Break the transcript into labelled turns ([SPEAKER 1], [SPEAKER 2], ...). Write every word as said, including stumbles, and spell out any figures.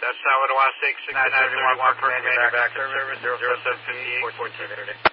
[SPEAKER 1] That's Southwest one six six nine thirty-one, Park Manufacturing Service, zero seven five eight, fourteen Saturday.